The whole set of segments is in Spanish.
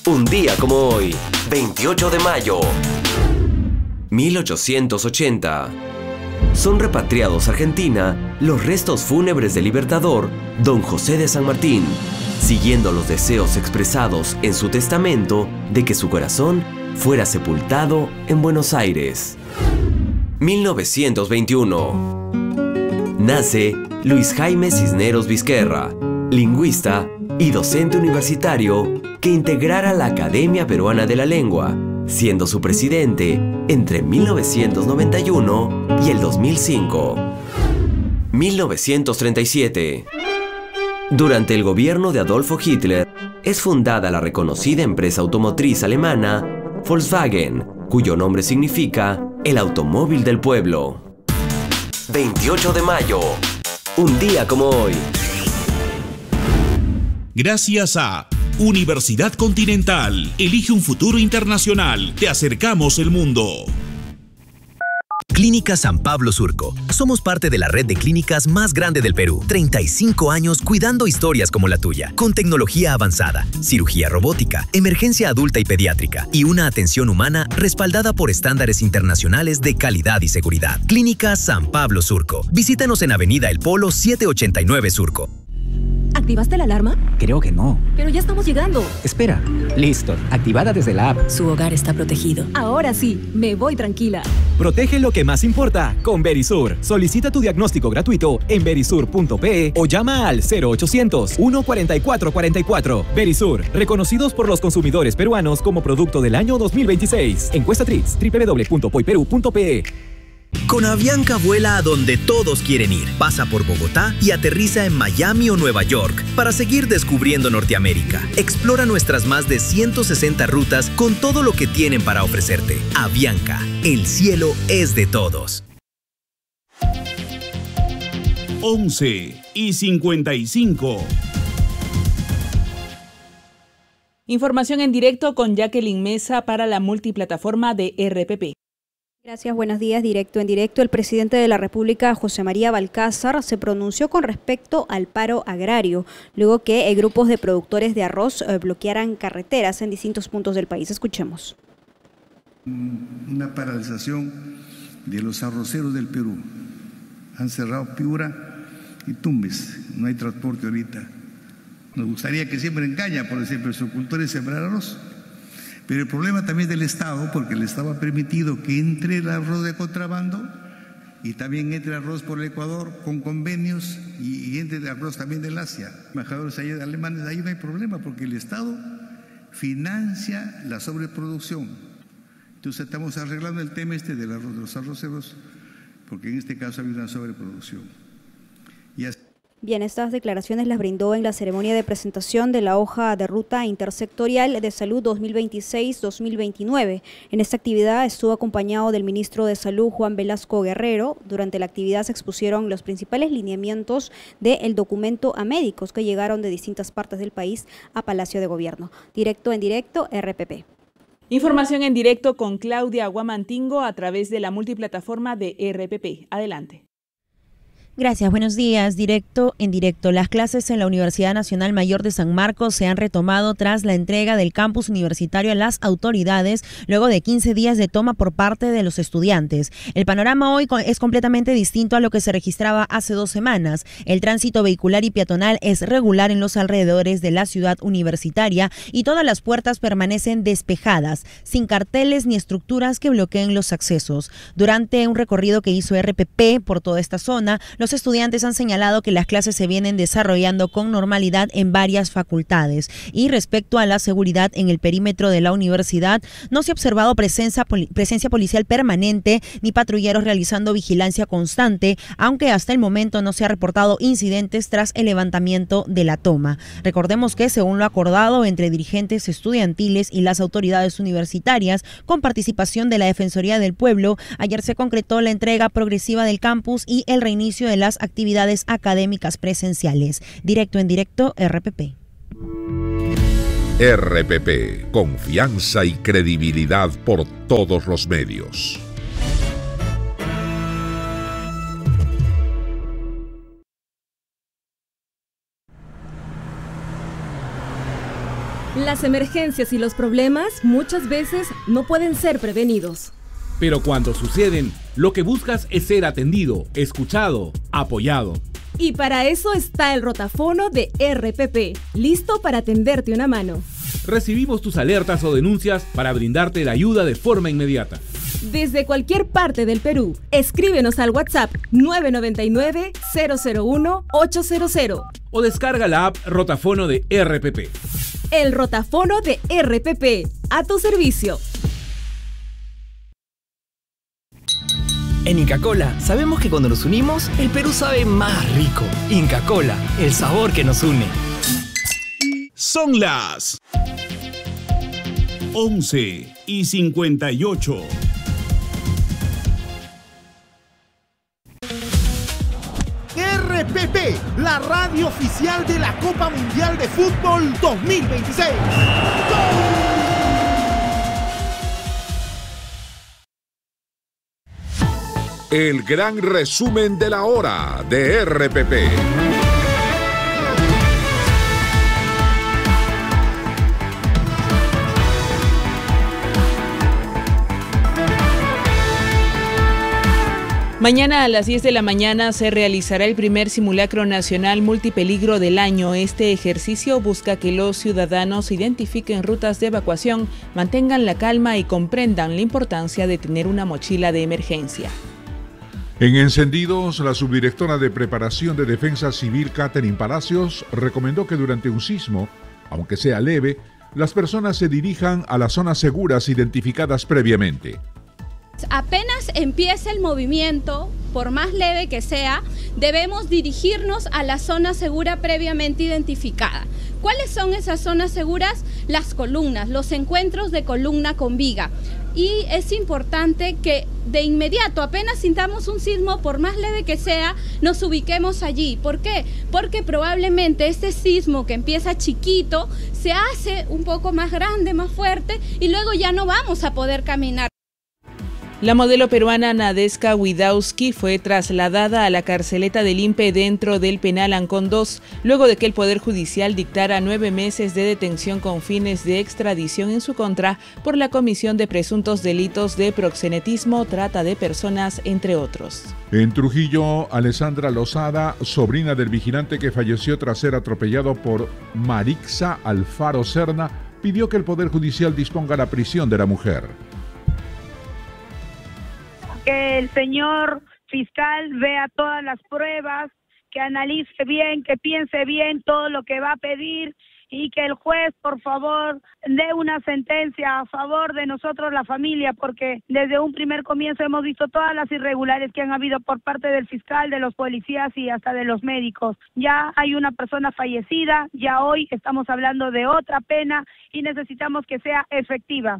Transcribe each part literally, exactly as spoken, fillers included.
Un día como hoy, veintiocho de mayo, mil ochocientos ochenta. Son repatriados a Argentina los restos fúnebres del libertador Don José de San Martín, siguiendo los deseos expresados en su testamento de que su corazón fuera sepultado en Buenos Aires. mil novecientos veintiuno. Nace Luis Jaime Cisneros Vizquerra, lingüista y docente universitario que integrara la Academia Peruana de la Lengua, siendo su presidente entre mil novecientos noventa y uno y el dos mil cinco. mil novecientos treinta y siete. Durante el gobierno de Adolfo Hitler, es fundada la reconocida empresa automotriz alemana Volkswagen, cuyo nombre significa el automóvil del pueblo. veintiocho de mayo, un día como hoy. Gracias a Universidad Continental. Elige un futuro internacional. Te acercamos el mundo. Clínica San Pablo Surco. Somos parte de la red de clínicas más grande del Perú. treinta y cinco años cuidando historias como la tuya. Con tecnología avanzada, cirugía robótica, emergencia adulta y pediátrica y una atención humana respaldada por estándares internacionales de calidad y seguridad. Clínica San Pablo Surco. Visítanos en Avenida El Polo setecientos ochenta y nueve Surco. ¿Activaste la alarma? Creo que no. Pero ya estamos llegando. Espera. Listo. Activada desde la app. Su hogar está protegido. Ahora sí, me voy tranquila. Protege lo que más importa con Verisur. Solicita tu diagnóstico gratuito en verisur punto pe o llama al cero ochocientos, uno cuarenta y cuatro cuarenta y cuatro. Verisur, reconocidos por los consumidores peruanos como producto del año dos mil veintiséis. Encuesta Trix, doble u doble u doble u punto poi perú punto pe. Con Avianca vuela a donde todos quieren ir. Pasa por Bogotá y aterriza en Miami o Nueva York para seguir descubriendo Norteamérica. Explora nuestras más de ciento sesenta rutas con todo lo que tienen para ofrecerte. Avianca, el cielo es de todos. once y cincuenta y cinco. Información en directo con Jacqueline Mesa para la multiplataforma de R P P. Gracias, buenos días. Directo en directo, el presidente de la República, José María Balcázar, se pronunció con respecto al paro agrario, luego que eh, grupos de productores de arroz eh, bloquearan carreteras en distintos puntos del país. Escuchemos. Una paralización de los arroceros del Perú. Han cerrado Piura y Tumbes. No hay transporte ahorita. Nos gustaría que siembren caña, por ejemplo, los agricultores sembrar arroz. Pero el problema también es del Estado, porque el Estado ha permitido que entre el arroz de contrabando y también entre el arroz por el Ecuador con convenios y, y entre el arroz también del Asia. Embajadores alemanes, ahí no hay problema, porque el Estado financia la sobreproducción. Entonces estamos arreglando el tema este del arroz, de los arroceros, porque en este caso hay una sobreproducción. Y así... Bien, estas declaraciones las brindó en la ceremonia de presentación de la hoja de ruta intersectorial de salud dos mil veintiséis dos mil veintinueve. En esta actividad estuvo acompañado del ministro de Salud, Juan Velasco Guerrero. Durante la actividad se expusieron los principales lineamientos del documento a médicos que llegaron de distintas partes del país a Palacio de Gobierno. Directo en directo, R P P. Información en directo con Claudia Guamantingo a través de la multiplataforma de R P P. Adelante. Gracias, buenos días. Directo en directo. Las clases en la Universidad Nacional Mayor de San Marcos se han retomado tras la entrega del campus universitario a las autoridades luego de quince días de toma por parte de los estudiantes. El panorama hoy es completamente distinto a lo que se registraba hace dos semanas. El tránsito vehicular y peatonal es regular en los alrededores de la ciudad universitaria y todas las puertas permanecen despejadas, sin carteles ni estructuras que bloqueen los accesos. Durante un recorrido que hizo R P P por toda esta zona, los estudiantes han señalado que las clases se vienen desarrollando con normalidad en varias facultades. Y respecto a la seguridad en el perímetro de la universidad, no se ha observado presencia, presencia policial permanente ni patrulleros realizando vigilancia constante, aunque hasta el momento no se ha reportado incidentes tras el levantamiento de la toma. Recordemos que, según lo acordado entre dirigentes estudiantiles y las autoridades universitarias, con participación de la Defensoría del Pueblo, ayer se concretó la entrega progresiva del campus y el reinicio de de las actividades académicas presenciales. Directo en directo, R P P. R P P, confianza y credibilidad por todos los medios. Las emergencias y los problemas muchas veces no pueden ser prevenidos. Pero cuando suceden, lo que buscas es ser atendido, escuchado, apoyado. Y para eso está el rotafono de R P P, listo para tenderte una mano. Recibimos tus alertas o denuncias para brindarte la ayuda de forma inmediata. Desde cualquier parte del Perú, escríbenos al WhatsApp nueve nueve nueve, cero cero uno, ocho cero cero. O descarga la app Rotafono de R P P. El rotafono de R P P, a tu servicio. En Inca Kola sabemos que cuando nos unimos, el Perú sabe más rico. Inca Kola, el sabor que nos une. Son las once y cincuenta y ocho. R P P, la radio oficial de la Copa Mundial de Fútbol dos mil veintiséis. ¡Gol! El gran resumen de la hora de R P P. Mañana a las diez de la mañana se realizará el primer simulacro nacional multipeligro del año. Este ejercicio busca que los ciudadanos identifiquen rutas de evacuación, mantengan la calma y comprendan la importancia de tener una mochila de emergencia. En encendidos, la subdirectora de Preparación de Defensa Civil, Catherine Palacios, recomendó que durante un sismo, aunque sea leve, las personas se dirijan a las zonas seguras identificadas previamente. Apenas empieza el movimiento, por más leve que sea, debemos dirigirnos a la zona segura previamente identificada. ¿Cuáles son esas zonas seguras? Las columnas, los encuentros de columna con viga. Y es importante que de inmediato, apenas sintamos un sismo, por más leve que sea, nos ubiquemos allí. ¿Por qué? Porque probablemente este sismo que empieza chiquito se hace un poco más grande, más fuerte, y luego ya no vamos a poder caminar. La modelo peruana Nadeska Widawski fue trasladada a la carceleta del INPE dentro del penal Ancón dos, luego de que el Poder Judicial dictara nueve meses de detención con fines de extradición en su contra por la comisión de presuntos delitos de proxenetismo, trata de personas, entre otros. En Trujillo, Alessandra Lozada, sobrina del vigilante que falleció tras ser atropellado por Marixa Alfaro Serna, pidió que el Poder Judicial disponga la prisión de la mujer. Que el señor fiscal vea todas las pruebas, que analice bien, que piense bien todo lo que va a pedir y que el juez, por favor, dé una sentencia a favor de nosotros, la familia, porque desde un primer comienzo hemos visto todas las irregularidades que han habido por parte del fiscal, de los policías y hasta de los médicos. Ya hay una persona fallecida, ya hoy estamos hablando de otra pena y necesitamos que sea efectiva.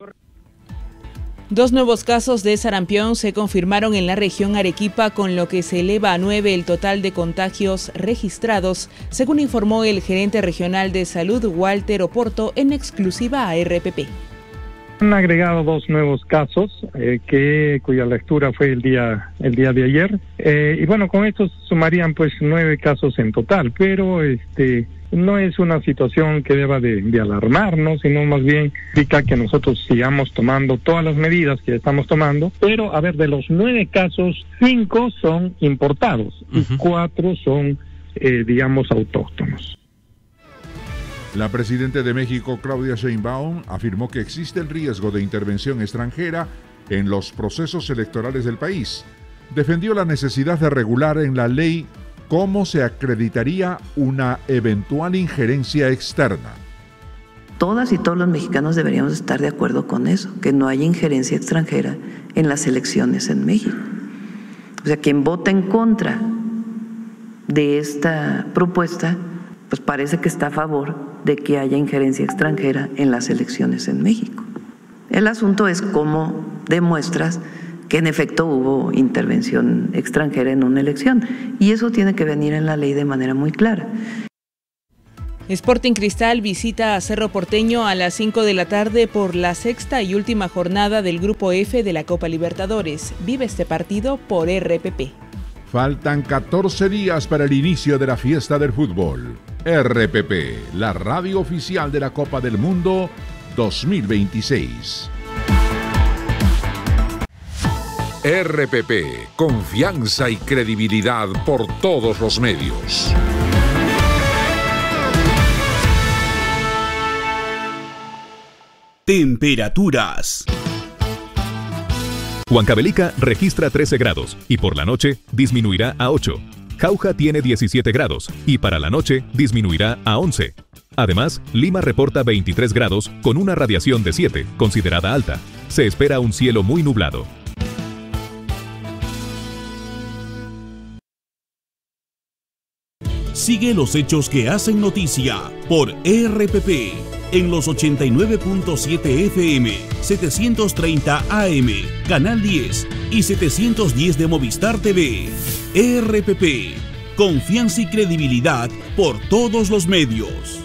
Dos nuevos casos de sarampión se confirmaron en la región Arequipa, con lo que se eleva a nueve el total de contagios registrados, según informó el gerente regional de salud, Walter Oporto, en exclusiva a R P P. Han agregado dos nuevos casos, eh, que cuya lectura fue el día el día de ayer, eh, y bueno, con estos sumarían pues nueve casos en total, pero este no es una situación que deba de, de alarmarnos, sino más bien indica que nosotros sigamos tomando todas las medidas que estamos tomando, pero a ver, de los nueve casos, cinco son importados y uh-huh. cuatro son, eh, digamos, autóctonos. La presidenta de México, Claudia Sheinbaum, afirmó que existe el riesgo de intervención extranjera en los procesos electorales del país. Defendió la necesidad de regular en la ley cómo se acreditaría una eventual injerencia externa. Todas y todos los mexicanos deberíamos estar de acuerdo con eso, que no haya injerencia extranjera en las elecciones en México. O sea, quien vota en contra de esta propuesta, pues parece que está a favor de que haya injerencia extranjera en las elecciones en México. El asunto es cómo demuestras que en efecto hubo intervención extranjera en una elección, y eso tiene que venir en la ley de manera muy clara. Sporting Cristal visita a Cerro Porteño a las cinco de la tarde por la sexta y última jornada del Grupo F de la Copa Libertadores. Vive este partido por R P P. Faltan catorce días para el inicio de la fiesta del fútbol. R P P, la radio oficial de la Copa del Mundo dos mil veintiséis. R P P, confianza y credibilidad por todos los medios. Temperaturas. Huancavelica registra trece grados y por la noche disminuirá a ocho. Jauja tiene diecisiete grados y para la noche disminuirá a once. Además, Lima reporta veintitrés grados con una radiación de siete, considerada alta. Se espera un cielo muy nublado. Sigue los hechos que hacen noticia por R P P en los ochenta y nueve punto siete F M, setecientos treinta A M, Canal diez y setecientos diez de Movistar T V. R P P, confianza y credibilidad por todos los medios.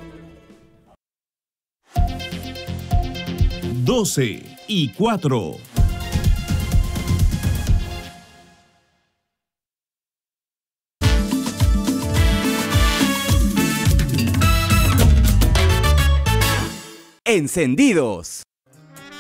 doce y cuatro. Encendidos.